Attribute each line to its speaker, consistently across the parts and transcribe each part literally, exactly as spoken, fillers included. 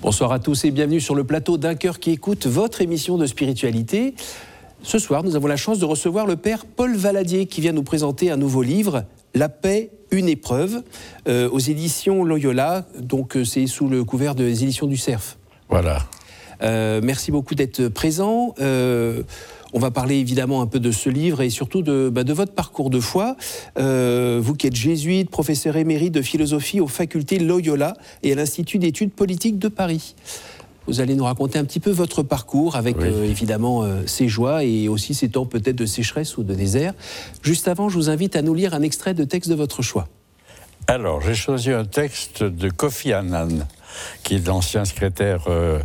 Speaker 1: Bonsoir à tous et bienvenue sur le plateau d'Un Cœur qui écoute, votre émission de spiritualité. Ce soir, nous avons la chance de recevoir le père Paul Valadier qui vient nous présenter un nouveau livre, La paix, une épreuve, euh, aux éditions Loyola. Donc c'est sous le couvert des éditions du Cerf.
Speaker 2: Voilà.
Speaker 1: Euh, merci beaucoup d'être présent. Euh, on va parler évidemment un peu de ce livre et surtout de, bah, de votre parcours de foi. Euh, vous qui êtes jésuite, professeur émérite de philosophie aux facultés Loyola et à l'Institut d'études politiques de Paris. Vous allez nous raconter un petit peu votre parcours avec oui. euh, évidemment euh, ses joies et aussi ces temps peut-être de sécheresse ou de désert. Juste avant, je vous invite à nous lire un extrait de texte de votre choix.
Speaker 2: Alors, j'ai choisi un texte de Kofi Annan, qui est l'ancien secrétaire euh,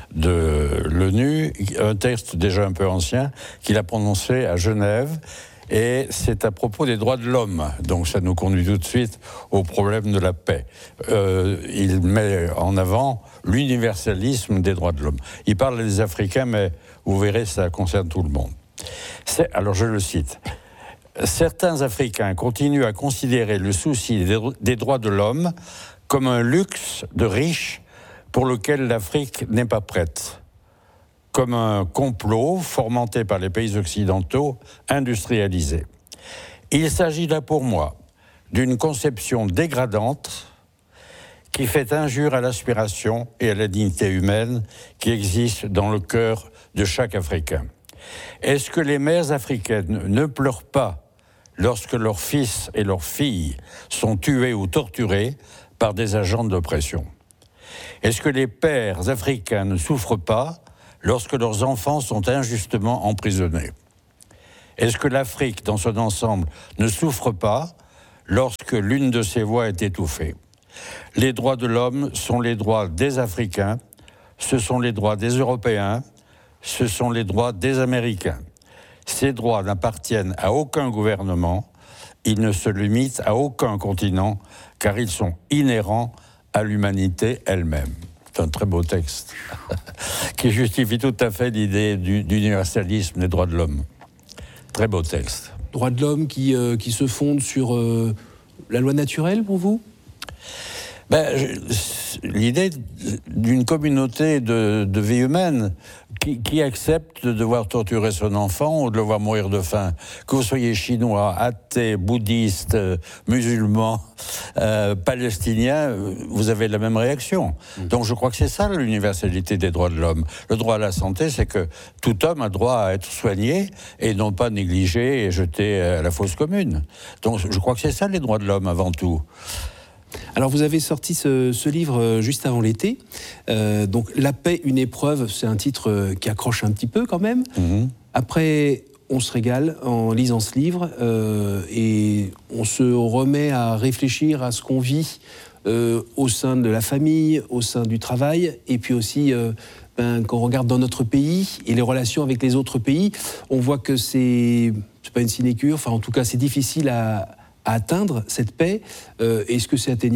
Speaker 2: de l'ONU, un texte déjà un peu ancien, qu'il a prononcé à Genève, et c'est à propos des droits de l'homme. Donc ça nous conduit tout de suite au problème de la paix. Euh, il met en avant l'universalisme des droits de l'homme. Il parle des Africains, mais vous verrez, ça concerne tout le monde. C'est, alors je le cite. Certains Africains continuent à considérer le souci des droits de l'homme comme un luxe de riches pour lequel l'Afrique n'est pas prête, comme un complot fomenté par les pays occidentaux industrialisés. Il s'agit là pour moi d'une conception dégradante qui fait injure à l'aspiration et à la dignité humaine qui existent dans le cœur de chaque Africain. Est-ce que les mères africaines ne pleurent pas lorsque leurs fils et leurs filles sont tués ou torturés par des agents d'oppression? Est-ce que les pères africains ne souffrent pas lorsque leurs enfants sont injustement emprisonnés? Est-ce que l'Afrique, dans son ensemble, ne souffre pas lorsque l'une de ses voix est étouffée? Les droits de l'homme sont les droits des Africains, ce sont les droits des Européens, ce sont les droits des Américains. Ces droits n'appartiennent à aucun gouvernement, ils ne se limitent à aucun continent, car ils sont inhérents à l'humanité elle-même. C'est un très beau texte qui justifie tout à fait l'idée du, d'universalisme des droits de l'homme. Très beau texte.
Speaker 1: Droits de l'homme qui, euh, qui se fondent sur euh, la loi naturelle pour vous ?
Speaker 2: Ben, je, l'idée d'une communauté de, de vie humaine qui, qui accepte de devoir torturer son enfant ou de le voir mourir de faim, que vous soyez chinois, athée, bouddhiste, euh, musulman, euh, palestinien, vous avez la même réaction. Mmh. Donc je crois que c'est ça l'universalité des droits de l'homme. Le droit à la santé, c'est que tout homme a droit à être soigné et non pas négligé et jeté à la fosse commune. Donc je crois que c'est ça les droits de l'homme avant tout.
Speaker 1: Alors vous avez sorti ce, ce livre juste avant l'été, euh, donc La paix, une épreuve, c'est un titre qui accroche un petit peu quand même. Mmh. Après, on se régale en lisant ce livre euh, et on se remet à réfléchir à ce qu'on vit euh, au sein de la famille, au sein du travail, et puis aussi euh, ben, quand on regarde dans notre pays et les relations avec les autres pays, on voit que c'est, c'est pas une sinécure, enfin en tout cas c'est difficile à à atteindre cette paix. Euh, est-ce que c'est atteignable ?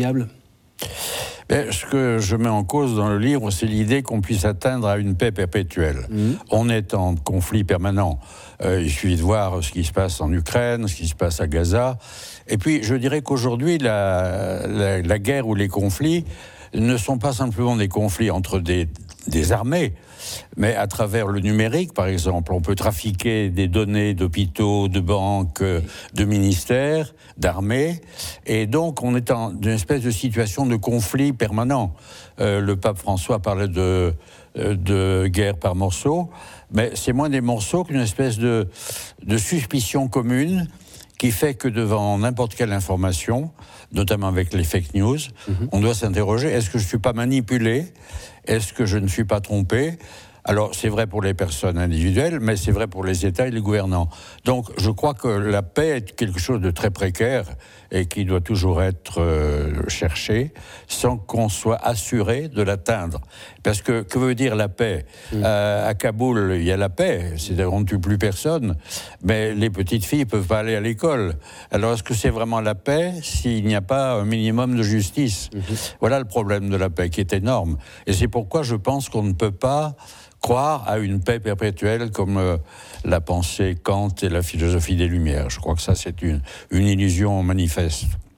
Speaker 2: Ben, ce que je mets en cause dans le livre, c'est l'idée qu'on puisse atteindre à une paix perpétuelle. Mmh. On est en conflit permanent. Euh, il suffit de voir ce qui se passe en Ukraine, ce qui se passe à Gaza. Et puis, je dirais qu'aujourd'hui, la, la, la guerre ou les conflits ne sont pas simplement des conflits entre des, des armées, mais à travers le numérique, par exemple. On peut trafiquer des données d'hôpitaux, de banques, de ministères, d'armées, et donc on est dans une espèce de situation de conflit permanent. Euh, le pape François parlait de, de guerre par morceaux, mais c'est moins des morceaux qu'une espèce de, de suspicion commune qui fait que devant n'importe quelle information, notamment avec les fake news, mmh. on doit s'interroger, est-ce que je ne suis pas manipulé ? Est-ce que je ne suis pas trompé ? Alors, c'est vrai pour les personnes individuelles, mais c'est vrai pour les États et les gouvernants. Donc, je crois que la paix est quelque chose de très précaire et qui doit toujours être euh, cherché sans qu'on soit assuré de l'atteindre. Parce que, que veut dire la paix ? mmh. euh, À Kaboul, il y a la paix, c'est-à-dire on ne tue plus personne, mais les petites filles ne peuvent pas aller à l'école. Alors, est-ce que c'est vraiment la paix s'il n'y a pas un minimum de justice ? mmh. Voilà le problème de la paix, qui est énorme. Et c'est pourquoi je pense qu'on ne peut pas croire à une paix perpétuelle comme euh, l'a pensé Kant et la philosophie des Lumières. Je crois que ça, c'est une, une illusion manifeste.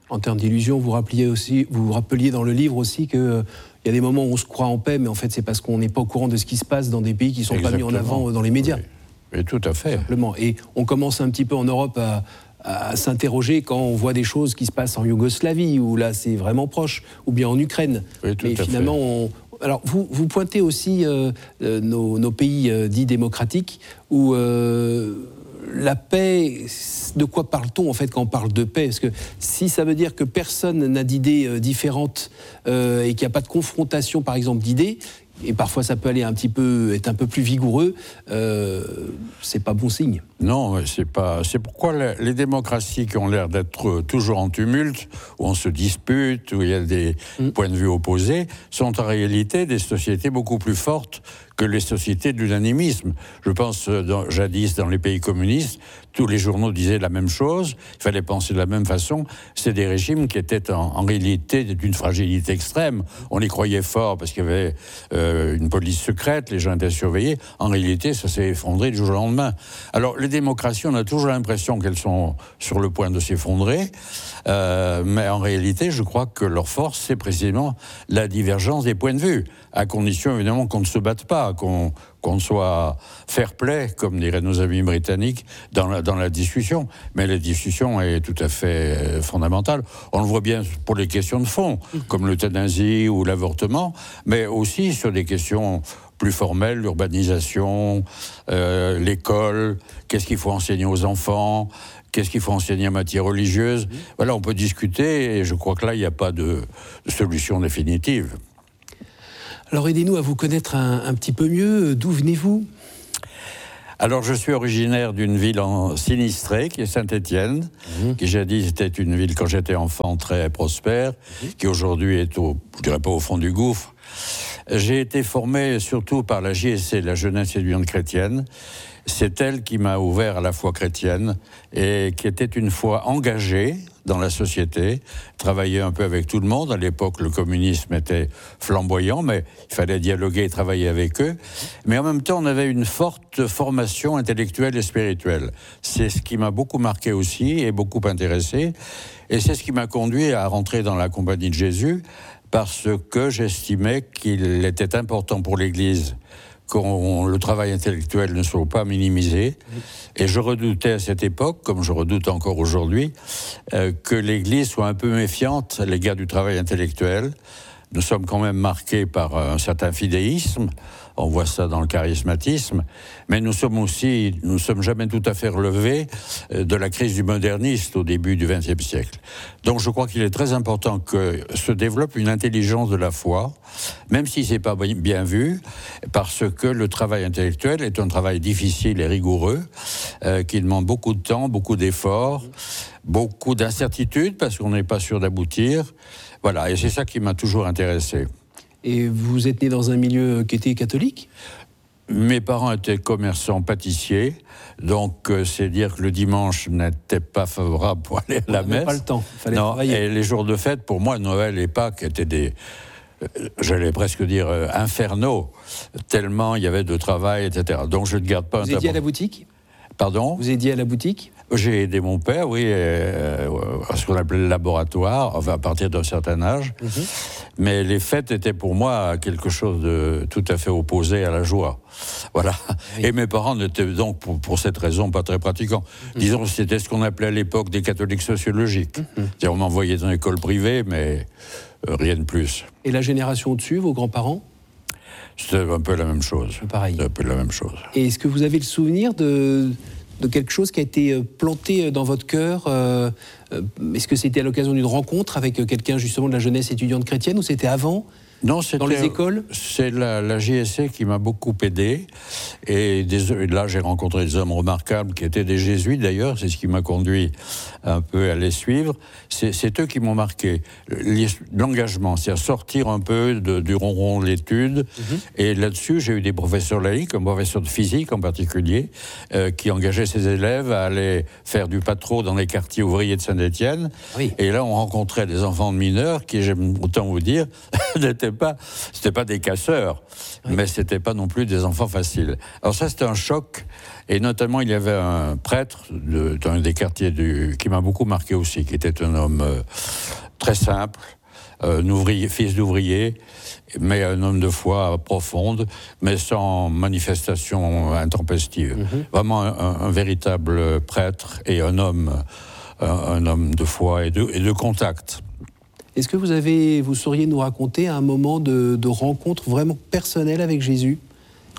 Speaker 1: En termes d'illusion, vous rappeliez aussi, vous rappeliez dans le livre aussi que euh, il y a des moments où on se croit en paix, mais en fait c'est parce qu'on n'est pas au courant de ce qui se passe dans des pays qui ne sont Exactement. Pas mis en avant dans les médias.
Speaker 2: Oui. Et tout à fait.
Speaker 1: Simplement. Et on commence un petit peu en Europe à, à s'interroger quand on voit des choses qui se passent en Yougoslavie, où là c'est vraiment proche, ou bien en Ukraine.
Speaker 2: Oui, tout
Speaker 1: mais
Speaker 2: à
Speaker 1: finalement,
Speaker 2: fait.
Speaker 1: On, alors vous, vous pointez aussi euh, euh, nos, nos pays euh, dits démocratiques, où euh, la paix, de quoi parle-t-on en fait quand on parle de paix? Parce que si ça veut dire que personne n'a d'idées euh, différentes euh, et qu'il n'y a pas de confrontation par exemple d'idées, et parfois ça peut aller un petit peu, être un peu plus vigoureux, euh, c'est pas bon signe.
Speaker 2: Non, c'est pas. C'est pourquoi les démocraties qui ont l'air d'être toujours en tumulte, où on se dispute, où il y a des mmh. points de vue opposés, sont en réalité des sociétés beaucoup plus fortes que les sociétés de l'unanimisme. Je pense, dans, jadis, dans les pays communistes, tous les journaux disaient la même chose, il fallait penser de la même façon. C'est des régimes qui étaient en, en réalité d'une fragilité extrême. On y croyait fort parce qu'il y avait euh, une police secrète, les gens étaient surveillés. En réalité, ça s'est effondré du jour au lendemain. Alors, les démocraties, on a toujours l'impression qu'elles sont sur le point de s'effondrer, euh, mais en réalité, je crois que leur force, c'est précisément la divergence des points de vue, à condition évidemment qu'on ne se batte pas, qu'on, qu'on soit fair-play, comme diraient nos amis britanniques, dans la, dans la discussion. Mais la discussion est tout à fait fondamentale. On le voit bien pour les questions de fond, comme l'euthanasie ou l'avortement, mais aussi sur des questions plus formelles, l'urbanisation, euh, l'école, qu'est-ce qu'il faut enseigner aux enfants, qu'est-ce qu'il faut enseigner en matière religieuse. Voilà, on peut discuter, et je crois que là, il n'y a pas de, de solution définitive.
Speaker 1: Alors aidez-nous à vous connaître un, un petit peu mieux. D'où venez-vous ?
Speaker 2: Alors, je suis originaire d'une ville en sinistrée, qui est Saint-Étienne, mmh. qui jadis était une ville, quand j'étais enfant, très prospère, mmh. qui aujourd'hui est, au, je dirais pas au fond du gouffre. J'ai été formé surtout par la J S C, la Jeunesse étudiante chrétienne. C'est elle qui m'a ouvert à la foi chrétienne et qui était une foi engagée dans la société, travaillait un peu avec tout le monde. À l'époque, le communisme était flamboyant, mais il fallait dialoguer et travailler avec eux. Mais en même temps, on avait une forte formation intellectuelle et spirituelle. C'est ce qui m'a beaucoup marqué aussi et beaucoup intéressé. Et c'est ce qui m'a conduit à rentrer dans la Compagnie de Jésus, parce que j'estimais qu'il était important pour l'Église que le travail intellectuel ne soit pas minimisé. Et je redoutais à cette époque, comme je redoute encore aujourd'hui, euh, que l'Église soit un peu méfiante à l'égard du travail intellectuel. Nous sommes quand même marqués par un certain fidéisme, on voit ça dans le charismatisme, mais nous sommes aussi, nous ne sommes jamais tout à fait relevés de la crise du moderniste au début du vingtième siècle. Donc je crois qu'il est très important que se développe une intelligence de la foi, même si ce n'est pas bien vu, parce que le travail intellectuel est un travail difficile et rigoureux, euh, qui demande beaucoup de temps, beaucoup d'efforts, beaucoup d'incertitudes, parce qu'on n'est pas sûr d'aboutir. Voilà, et c'est ça qui m'a toujours intéressé.
Speaker 1: Et vous êtes né dans un milieu qui était catholique ?
Speaker 2: Mes parents étaient commerçants pâtissiers, donc euh, c'est dire que le dimanche n'était pas favorable pour aller à la
Speaker 1: On
Speaker 2: messe.
Speaker 1: n'avait pas le temps, il fallait
Speaker 2: non,
Speaker 1: travailler.
Speaker 2: Et les jours de fête, pour moi, Noël et Pâques étaient des, euh, j'allais presque dire, euh, infernaux, tellement il y avait de travail, et cetera. Donc je ne garde pas
Speaker 1: vous
Speaker 2: un
Speaker 1: aidiez
Speaker 2: tabou.
Speaker 1: à la boutique ?
Speaker 2: Pardon ?
Speaker 1: Vous aidiez à la boutique ?
Speaker 2: J'ai aidé mon père, oui, euh, à ce qu'on appelait le laboratoire, enfin à partir d'un certain âge. Mmh. Mais les fêtes étaient pour moi quelque chose de tout à fait opposé à la joie. Voilà. Oui. Et mes parents n'étaient donc, pour, pour cette raison, pas très pratiquants. Mmh. Disons, c'était ce qu'on appelait à l'époque des catholiques sociologiques. Mmh. C'est-à-dire, on m'envoyait dans une école privée, mais euh, rien de plus.
Speaker 1: Et la génération au-dessus, vos grands-parents ?
Speaker 2: C'était un peu la même chose.
Speaker 1: Pareil.
Speaker 2: C'était un peu la même chose.
Speaker 1: Et est-ce que vous avez le souvenir de... de quelque chose qui a été planté dans votre cœur? euh, Est-ce que c'était à l'occasion d'une rencontre avec quelqu'un justement de la jeunesse étudiante chrétienne, ou c'était avant?
Speaker 2: Non, c'était
Speaker 1: dans les écoles.
Speaker 2: C'est la, la J S C qui m'a beaucoup aidé. Et des, là, j'ai rencontré des hommes remarquables qui étaient des jésuites d'ailleurs. C'est ce qui m'a conduit un peu à les suivre. C'est, c'est eux qui m'ont marqué. L'engagement, c'est-à-dire sortir un peu de, du ronron de l'étude. Mm-hmm. Et là-dessus, j'ai eu des professeurs laïcs, un professeur de physique en particulier, euh, qui engageait ses élèves à aller faire du patro dans les quartiers ouvriers de Saint-Étienne. Oui. Et là, on rencontrait des enfants de mineurs qui, j'aime autant vous dire, n'étaient pas, c'était pas des casseurs, oui. mais c'était pas non plus des enfants faciles. Alors ça, c'était un choc, et notamment il y avait un prêtre de, d'un des quartiers du, qui m'a beaucoup marqué aussi, qui était un homme euh, très simple, euh, un ouvrier, fils d'ouvrier, mais un homme de foi profonde, mais sans manifestation intempestive. Mm-hmm. Vraiment un, un, un véritable prêtre et un homme, un, un homme de foi et de, et de contact.
Speaker 1: Est-ce que vous avez, vous sauriez nous raconter un moment de, de rencontre vraiment personnelle avec Jésus, daté ?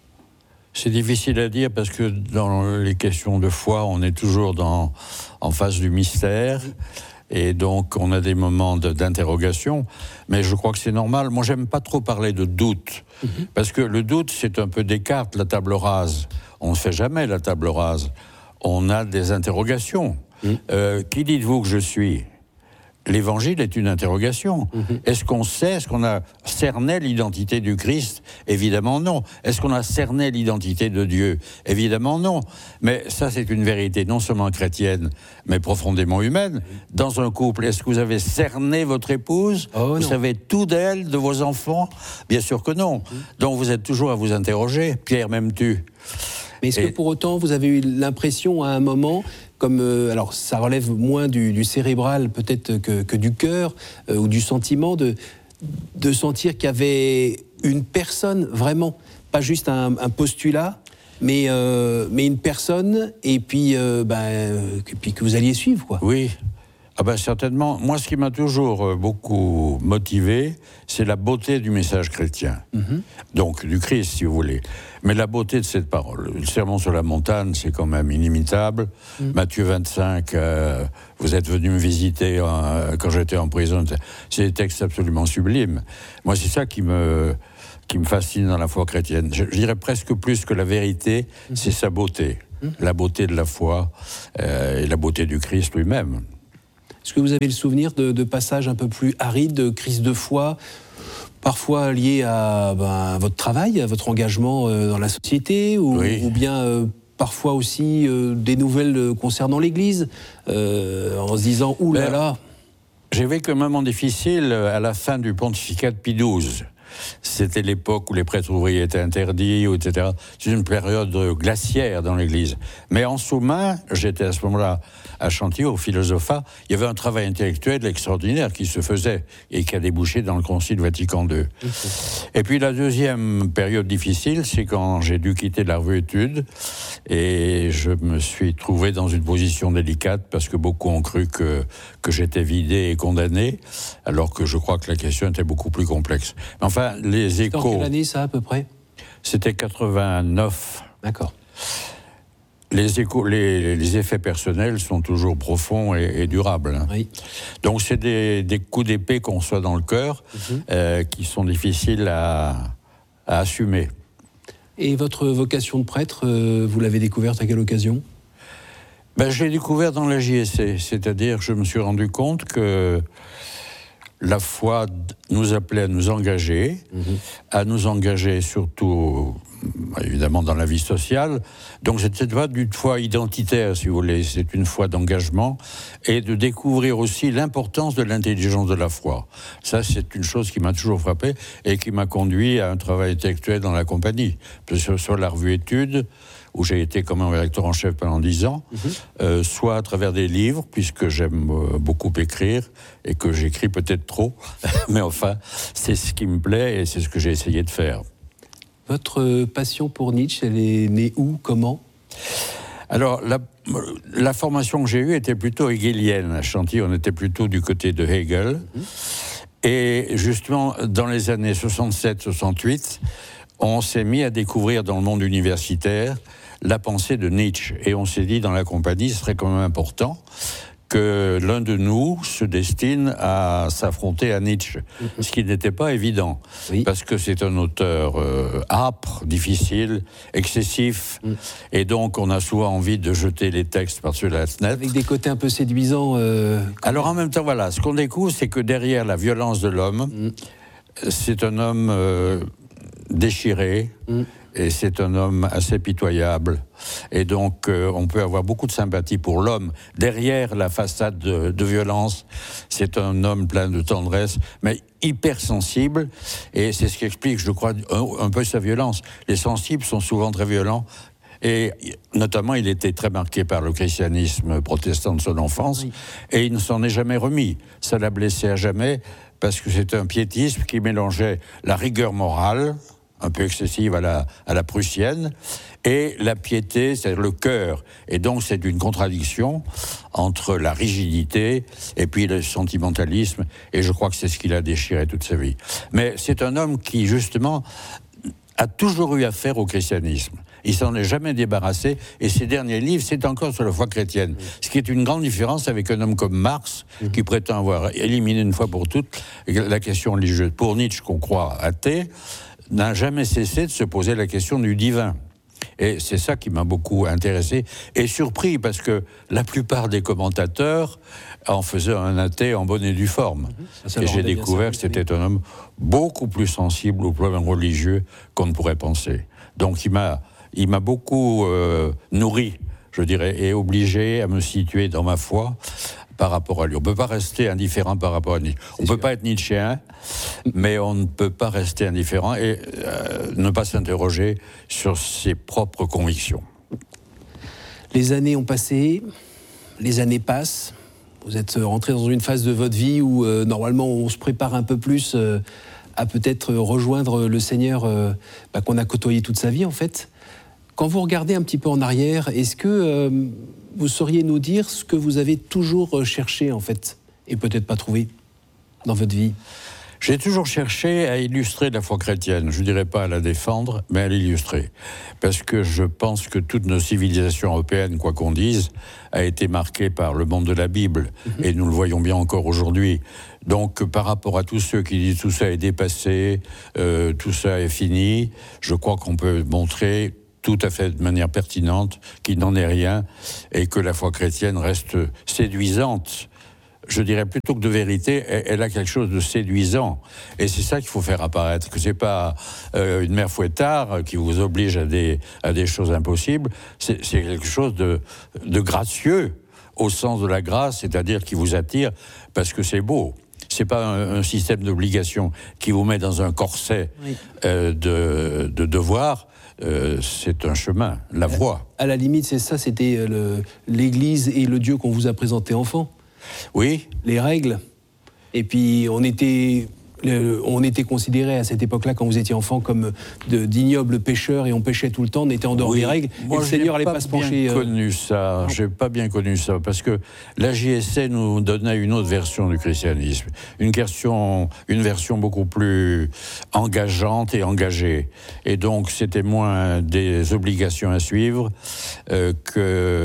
Speaker 2: C'est difficile à dire parce que dans les questions de foi, on est toujours dans, en face du mystère. Et donc, on a des moments de, d'interrogation, mais je crois que c'est normal. Moi, j'aime pas trop parler de doute, mmh. parce que le doute, c'est un peu Descartes, la table rase. On ne fait jamais la table rase. On a des interrogations. Mmh. Euh, qui dites-vous que je suis ? L'Évangile est une interrogation. Mmh. Est-ce qu'on sait, est-ce qu'on a cerné l'identité du Christ ? Évidemment non. Est-ce qu'on a cerné l'identité de Dieu ? Évidemment non. Mais ça, c'est une vérité non seulement chrétienne, mais profondément humaine. Dans un couple, est-ce que vous avez cerné votre épouse ? oh, Vous savez tout d'elle, de vos enfants ? Bien sûr que non. Mmh. Donc vous êtes toujours à vous interroger. Pierre, m'aimes-tu ?
Speaker 1: Mais est-ce Et... que pour autant, vous avez eu l'impression à un moment... Comme, euh, alors ça relève moins du, du cérébral peut-être que, que du cœur euh, ou du sentiment de, de sentir qu'il y avait une personne vraiment, pas juste un, un postulat, mais, euh, mais une personne et puis, euh, ben, euh, et puis que vous alliez suivre, quoi.
Speaker 2: Oui. Ah ben certainement. Moi, ce qui m'a toujours beaucoup motivé, c'est la beauté du message chrétien. Mm-hmm. Donc, du Christ, si vous voulez. Mais la beauté de cette parole. Le sermon sur la montagne, c'est quand même inimitable. Mm. Matthieu vingt-cinq, euh, vous êtes venu me visiter euh, quand j'étais en prison. C'est des textes absolument sublimes. Moi, c'est ça qui me, qui me fascine dans la foi chrétienne. Je, je dirais presque plus que la vérité, mm. c'est sa beauté. Mm. La beauté de la foi euh, et la beauté du Christ lui-même.
Speaker 1: Est-ce que vous avez le souvenir de, de passages un peu plus arides, de crises de foi, parfois liées à, ben, à votre travail, à votre engagement euh, dans la société, ou, oui. ou bien euh, parfois aussi euh, des nouvelles concernant l'Église, euh, en se disant « Ouh là là ».
Speaker 2: J'ai vécu un moment difficile à la fin du pontificat de Pie douze. C'était l'époque où les prêtres ouvriers étaient interdits, et cetera. C'est une période glaciaire dans l'Église. Mais en sous-main, j'étais à ce moment-là à Chantilly, au Philosophat, il y avait un travail intellectuel extraordinaire qui se faisait et qui a débouché dans le Concile Vatican deux. Okay. Et puis la deuxième période difficile, c'est quand j'ai dû quitter la revue Études et je me suis trouvé dans une position délicate parce que beaucoup ont cru que, que j'étais vidé et condamné, alors que je crois que la question était beaucoup plus complexe. Mais enfin, les échos...
Speaker 1: Dans quelle année ça, à peu près ?
Speaker 2: C'était quatre-vingt-neuf.
Speaker 1: D'accord.
Speaker 2: Les, échos, les, les effets personnels sont toujours profonds et, et durables. Hein.
Speaker 1: Oui.
Speaker 2: Donc c'est des, des coups d'épée qu'on reçoit dans le cœur, mm-hmm. euh, qui sont difficiles à, à assumer.
Speaker 1: Et votre vocation de prêtre, euh, vous l'avez découverte à quelle occasion ?
Speaker 2: Ben, je l'ai découverte dans la J S C, c'est-à-dire que je me suis rendu compte que la foi nous appelait à nous engager, mmh. à nous engager surtout, évidemment, dans la vie sociale. Donc, c'était pas une foi identitaire, si vous voulez, c'est une foi d'engagement, et de découvrir aussi l'importance de l'intelligence de la foi. Ça, c'est une chose qui m'a toujours frappé et qui m'a conduit à un travail intellectuel dans la compagnie. Sur, sur la revue Études, où j'ai été comme un rédacteur en chef pendant dix ans, mmh. euh, soit à travers des livres, puisque j'aime euh, beaucoup écrire, et que j'écris peut-être trop, mais enfin, c'est ce qui me plaît et c'est ce que j'ai essayé de faire.
Speaker 1: Votre passion pour Nietzsche, elle est née où, comment ?
Speaker 2: Alors, la, la formation que j'ai eue était plutôt hegelienne. À Chantilly, on était plutôt du côté de Hegel. Mmh. Et justement, dans les années soixante-sept soixante-huit, on s'est mis à découvrir dans le monde universitaire la pensée de Nietzsche. Et on s'est dit dans la compagnie, ce serait quand même important que l'un de nous se destine à s'affronter à Nietzsche. Mm-hmm. Ce qui n'était pas évident, oui. parce que c'est un auteur euh, âpre, difficile, excessif, mm. et donc on a souvent envie de jeter les textes par-dessus la fenêtre.
Speaker 1: Avec des côtés un peu séduisants. Euh,
Speaker 2: Alors en même temps, voilà, ce qu'on découvre, c'est que derrière la violence de l'homme, mm. c'est un homme... Euh, déchiré, mm. Et c'est un homme assez pitoyable. Et donc, euh, on peut avoir beaucoup de sympathie pour l'homme. Derrière la façade de, de violence, c'est un homme plein de tendresse, mais hypersensible. Et c'est ce qui explique, je crois, un, un peu sa violence. Les sensibles sont souvent très violents. Et notamment, il était très marqué par le christianisme protestant de son enfance. Oui. Et il ne s'en est jamais remis. Ça l'a blessé à jamais, parce que c'est un piétisme qui mélangeait la rigueur morale, un peu excessive à la, à la prussienne, et la piété, c'est-à-dire le cœur. Et donc, c'est une contradiction entre la rigidité et puis le sentimentalisme, et je crois que c'est ce qu'il a déchiré toute sa vie. Mais c'est un homme qui, justement, a toujours eu affaire au christianisme. Il s'en est jamais débarrassé, et ses derniers livres, c'est encore sur la foi chrétienne. Ce qui est une grande différence avec un homme comme Marx, mmh. qui prétend avoir éliminé une fois pour toutes la question religieuse. Pour Nietzsche, qu'on croit athée, n'a jamais cessé de se poser la question du divin. Et c'est ça qui m'a beaucoup intéressé et surpris, parce que la plupart des commentateurs en faisaient un athée en bonne et due forme. Mmh. Et j'ai découvert que c'était un homme beaucoup plus sensible aux problèmes religieux qu'on ne pourrait penser. Donc il m'a, il m'a beaucoup euh, nourri, je dirais, et obligé à me situer dans ma foi par rapport à lui. On ne peut pas rester indifférent par rapport à Nietzsche. On ne peut pas être nietzschéen, mais on ne peut pas rester indifférent et euh, ne pas s'interroger sur ses propres convictions.
Speaker 1: Les années ont passé, les années passent. Vous êtes rentré dans une phase de votre vie où, euh, normalement, on se prépare un peu plus euh, à peut-être rejoindre le Seigneur euh, bah, qu'on a côtoyé toute sa vie, en fait. Quand vous regardez un petit peu en arrière, est-ce que euh, vous sauriez nous dire ce que vous avez toujours cherché, en fait, et peut-être pas trouvé dans votre vie ?
Speaker 2: J'ai toujours cherché à illustrer la foi chrétienne. Je ne dirais pas à la défendre, mais à l'illustrer. Parce que je pense que toutes nos civilisations européennes, quoi qu'on dise, a été marquée par le monde de la Bible. Mm-hmm. Et nous le voyons bien encore aujourd'hui. Donc, par rapport à tous ceux qui disent tout ça est dépassé, euh, tout ça est fini, je crois qu'on peut montrer tout à fait de manière pertinente qu'il n'en est rien et que la foi chrétienne reste séduisante. Je dirais plutôt que de vérité, elle a quelque chose de séduisant. Et c'est ça qu'il faut faire apparaître, que c'est pas euh, une mère fouettard qui vous oblige à des, à des choses impossibles, c'est, c'est quelque chose de, de gracieux, au sens de la grâce, c'est-à-dire qui vous attire parce que c'est beau. C'est pas un, un système d'obligation qui vous met dans un corset oui. euh, de, de devoir. Euh, c'est un chemin, la voie.
Speaker 1: À la limite, c'est ça, c'était le, l'Église et le Dieu qu'on vous a présenté enfant.
Speaker 2: Oui.
Speaker 1: Les règles. Et puis, on était, on était considérés à cette époque-là, quand vous étiez enfant, comme de, d'ignobles pécheurs, et on péchait tout le temps, on était en dehors oui. des règles.
Speaker 2: Moi,
Speaker 1: et le Seigneur n'allait pas, pas se pencher.
Speaker 2: J'ai pas bien connu ça. J'ai pas bien connu ça, parce que la J S C nous donnait une autre version du christianisme, une version, une version beaucoup plus engageante et engagée. Et donc, c'était moins des obligations à suivre euh, qu'un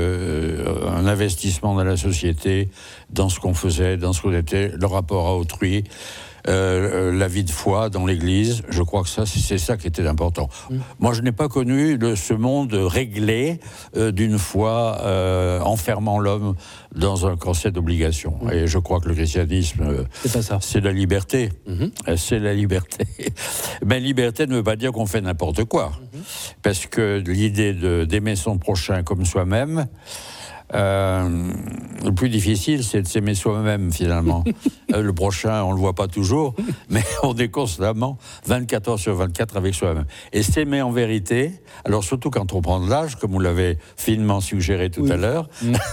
Speaker 2: euh, investissement dans la société, dans ce qu'on faisait, dans ce qu'on était, le rapport à autrui. Euh, la vie de foi dans l'Église, je crois que ça, c'est ça qui était important. Mmh. Moi, je n'ai pas connu le, ce monde réglé euh, d'une foi euh, enfermant l'homme dans un corset d'obligation. Mmh. Et je crois que le christianisme, euh, c'est pas ça. C'est la liberté. Mmh. C'est la liberté. Mais liberté ne veut pas dire qu'on fait n'importe quoi. Mmh. Parce que l'idée de, d'aimer son prochain comme soi-même, Euh, le plus difficile, c'est de s'aimer soi-même, finalement. euh, le prochain, on ne le voit pas toujours, mais on est constamment vingt-quatre heures sur vingt-quatre avec soi-même. Et s'aimer en vérité, alors surtout quand on prend de l'âge, comme vous l'avez finement suggéré tout oui. à l'heure,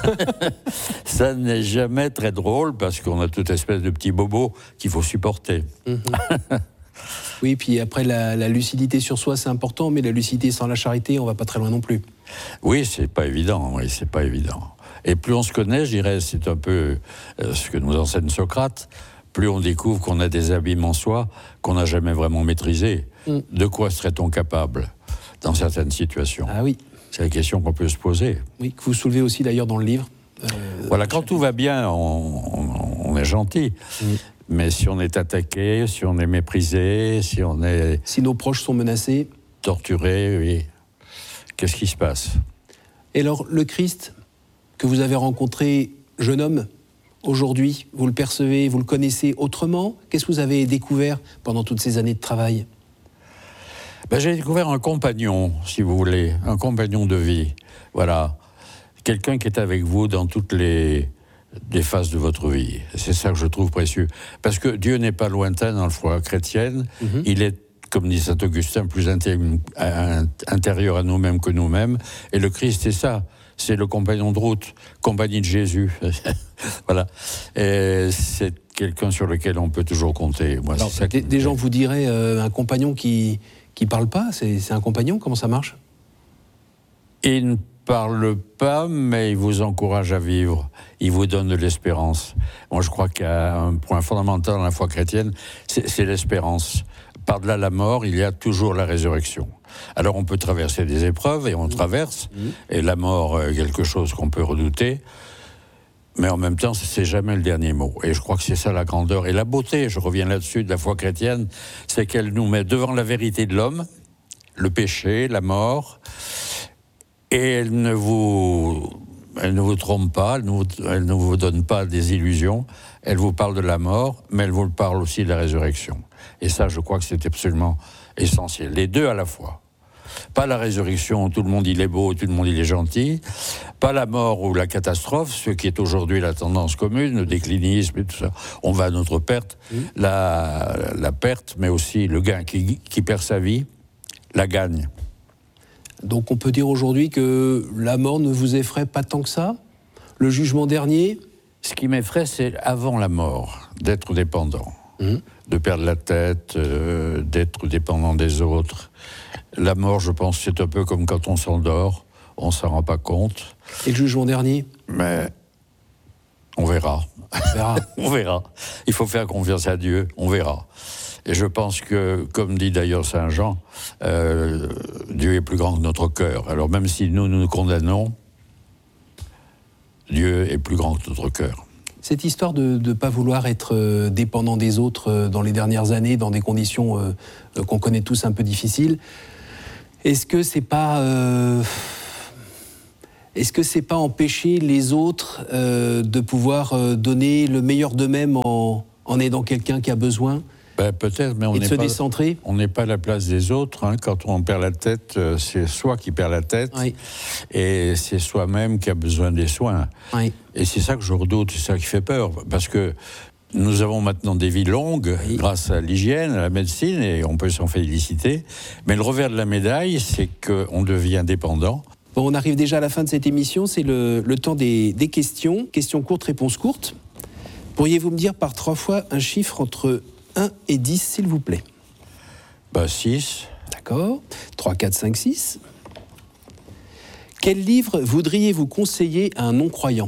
Speaker 2: ça n'est jamais très drôle, parce qu'on a toute espèce de petits bobos qu'il faut supporter.
Speaker 1: Mm-hmm. Oui, puis après, la, la lucidité sur soi, c'est important, mais la lucidité sans la charité, on va pas très loin non plus.
Speaker 2: Oui, c'est pas évident, oui, c'est pas évident. Et plus on se connaît, je dirais, c'est un peu euh, ce que nous enseigne Socrate, plus on découvre qu'on a des abîmes en soi qu'on n'a jamais vraiment maîtrisés. Mm. De quoi serait-on capable dans certaines situations ?
Speaker 1: Ah oui.
Speaker 2: C'est la question qu'on peut se poser.
Speaker 1: Oui, que vous soulevez aussi d'ailleurs dans le livre.
Speaker 2: Euh, voilà, quand tout va bien, on, on, on est gentil. Mm. Mais si on est attaqué, si on est méprisé, si on est...
Speaker 1: Si nos proches sont menacés.
Speaker 2: Torturés, oui. Qu'est-ce qui se passe ?
Speaker 1: Et alors, le Christ que vous avez rencontré, jeune homme, aujourd'hui, vous le percevez, vous le connaissez autrement ? Qu'est-ce que vous avez découvert pendant toutes ces années de travail ?
Speaker 2: Ben, j'ai découvert un compagnon, si vous voulez, un compagnon de vie. Voilà. Quelqu'un qui est avec vous dans toutes les, les phases de votre vie. C'est ça que je trouve précieux. Parce que Dieu n'est pas lointain dans la foi chrétienne. Mm-hmm. Il est, comme dit saint Augustin, plus inté- intérieur à nous-mêmes que nous-mêmes. Et le Christ, c'est ça. C'est le compagnon de route, compagnie de Jésus. Voilà. Et c'est quelqu'un sur lequel on peut toujours compter. Moi,
Speaker 1: Alors,
Speaker 2: c'est ça
Speaker 1: des, des gens vous diraient, euh, un compagnon qui qui parle pas, c'est, c'est un compagnon, comment ça marche?
Speaker 2: Il ne parle pas, mais il vous encourage à vivre. Il vous donne de l'espérance. Moi, je crois qu'il y a un point fondamental dans la foi chrétienne, c'est, c'est l'espérance. Par-delà la mort, il y a toujours la résurrection. Alors, on peut traverser des épreuves, et on traverse, mmh. et la mort est quelque chose qu'on peut redouter, mais en même temps, c'est jamais le dernier mot. Et je crois que c'est ça la grandeur et la beauté, je reviens là-dessus, de la foi chrétienne, c'est qu'elle nous met devant la vérité de l'homme, le péché, la mort, et elle ne vous, elle ne vous trompe pas, elle ne vous, elle ne vous donne pas des illusions, elle vous parle de la mort, mais elle vous parle aussi de la résurrection. Et ça, je crois que c'est absolument essentiel. Les deux à la fois. Pas la résurrection où tout le monde il est beau, tout le monde il est gentil. Pas la mort ou la catastrophe, ce qui est aujourd'hui la tendance commune, le déclinisme et tout ça. On va à notre perte. Mmh. La, la perte, mais aussi le gain qui, qui perd sa vie, la gagne.
Speaker 1: Donc on peut dire aujourd'hui que la mort ne vous effraie pas tant que ça? Le jugement dernier?
Speaker 2: Ce qui m'effraie, c'est avant la mort, d'être dépendant. Mmh. De perdre la tête, euh, d'être dépendant des autres. La mort, je pense, c'est un peu comme quand on s'endort, on ne s'en rend pas compte.
Speaker 1: Et le jugement dernier?
Speaker 2: Mais on verra.
Speaker 1: On verra.
Speaker 2: On verra. Il faut faire confiance à Dieu, on verra. Et je pense que, comme dit d'ailleurs Saint Jean, euh, Dieu est plus grand que notre cœur. Alors même si nous nous condamnons, Dieu est plus grand que notre cœur.
Speaker 1: Cette histoire de ne pas vouloir être dépendant des autres dans les dernières années, dans des conditions euh, qu'on connaît tous un peu difficiles, est-ce que c'est pas, euh, est-ce que c'est pas empêcher les autres euh, de pouvoir euh, donner le meilleur d'eux-mêmes en, en aidant quelqu'un qui a besoin?
Speaker 2: Ben, peut-être, mais on n'est pas, on n'est pas à la place des autres. Hein. Quand on perd la tête, c'est soi qui perd la tête, oui. Et c'est soi-même qui a besoin des soins. Oui. Et c'est ça que je redoute, c'est ça qui fait peur, parce que nous avons maintenant des vies longues, oui. grâce à l'hygiène, à la médecine, et on peut s'en féliciter. Mais le revers de la médaille, c'est qu'on devient dépendant.
Speaker 1: Bon, on arrive déjà à la fin de cette émission, c'est le, le temps des, des questions. Questions courtes, réponses courtes. Pourriez-vous me dire par trois fois un chiffre entre un et dix, s'il vous plaît?
Speaker 2: Bah, six.
Speaker 1: D'accord. trois, quatre, cinq, six. Quel livre voudriez-vous conseiller à un non-croyant?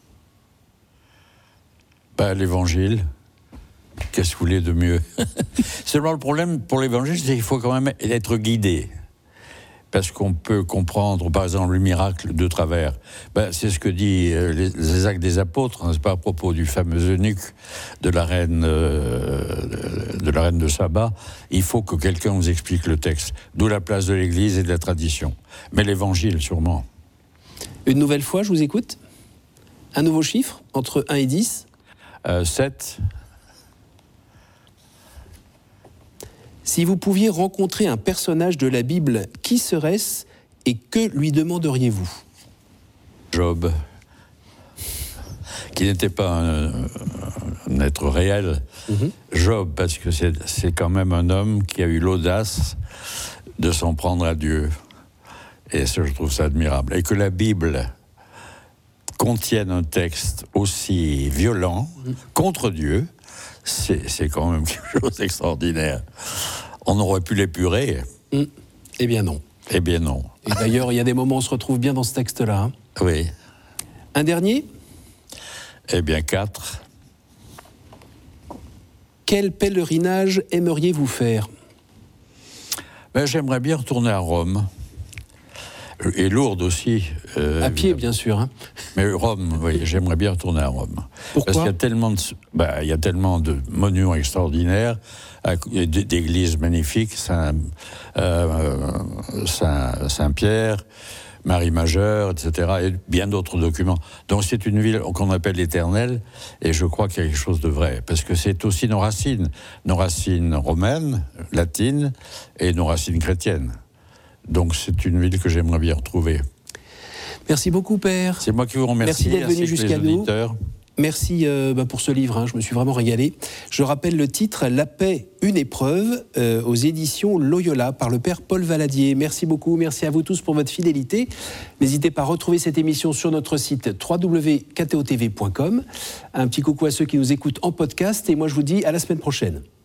Speaker 2: Bah, l'Évangile. Qu'est-ce que vous voulez de mieux? Seulement, le problème pour l'Évangile, c'est qu'il faut quand même être guidé. Parce qu'on peut comprendre, par exemple, le miracle de travers. Ben, c'est ce que dit euh, les, les Actes des Apôtres, hein, c'est pas à propos du fameux eunuque de la reine, euh, de la reine de Saba. Il faut que quelqu'un vous explique le texte. D'où la place de l'Église et de la tradition. Mais l'Évangile, sûrement.
Speaker 1: Une nouvelle fois, je vous écoute. Un nouveau chiffre, entre un et dix.
Speaker 2: Euh, sept.
Speaker 1: Si vous pouviez rencontrer un personnage de la Bible, qui serait-ce et que lui demanderiez-vous?
Speaker 2: Job, qui n'était pas un, un être réel. Mm-hmm. Job, parce que c'est, c'est quand même un homme qui a eu l'audace de s'en prendre à Dieu. Et ça, je trouve ça admirable. Et que la Bible contienne un texte aussi violent mm-hmm. contre Dieu, C'est, c'est quand même quelque chose d'extraordinaire. On aurait pu l'épurer.
Speaker 1: Mmh. Eh bien non.
Speaker 2: Eh bien non.
Speaker 1: Et d'ailleurs, il y a des moments où on se retrouve bien dans ce texte-là. Hein.
Speaker 2: Oui.
Speaker 1: Un dernier?
Speaker 2: Eh bien quatre.
Speaker 1: Quel pèlerinage aimeriez-vous faire?
Speaker 2: Ben, j'aimerais bien retourner à Rome. Et Lourdes aussi.
Speaker 1: Euh, à pied, bien sûr. Hein.
Speaker 2: Mais Rome, oui, j'aimerais bien retourner à Rome.
Speaker 1: Pourquoi?
Speaker 2: Parce qu'il y a tellement de, bah, il y a tellement de monuments extraordinaires, d'églises magnifiques, Saint, euh, Saint, Saint-Pierre, Marie majeure, et cetera, et bien d'autres documents. Donc c'est une ville qu'on appelle éternelle, et je crois qu'il y a quelque chose de vrai, parce que c'est aussi nos racines, nos racines romaines, latines, et nos racines chrétiennes. Donc c'est une ville que j'aimerais bien retrouver.
Speaker 1: Merci beaucoup, Père.
Speaker 2: C'est moi qui vous remercie.
Speaker 1: Merci d'être venu jusqu'à nous.
Speaker 2: Auditeurs.
Speaker 1: Merci euh, bah, pour ce livre, hein, je me suis vraiment régalé. Je rappelle le titre, La paix, une épreuve, euh, aux éditions Loyola, par le Père Paul Valadier. Merci beaucoup, merci à vous tous pour votre fidélité. N'hésitez pas à retrouver cette émission sur notre site w w w point k t o t v point com. Un petit coucou à ceux qui nous écoutent en podcast, et moi je vous dis à la semaine prochaine.